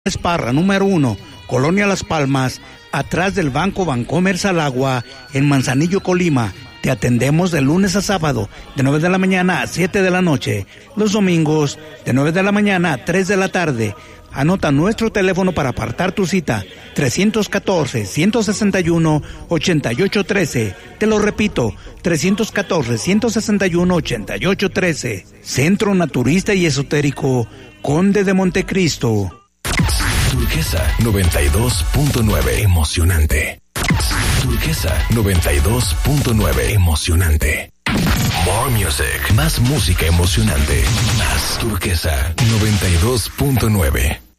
Esparra, número 1, Colonia Las Palmas, atrás del Banco Bancomer Salagua, en Manzanillo, Colima. Te atendemos de lunes a sábado, de 9 de la mañana a 7 de la noche. Los domingos, de 9 de la mañana a 3 de la tarde. Anota nuestro teléfono para apartar tu cita, 314-161-8813. Te lo repito, 314-161-8813. Centro Naturista y Esotérico, Conde de Montecristo. Turquesa 92.9, emocionante. Turquesa 92.9, emocionante. More music, más música emocionante. Más Turquesa 92.9.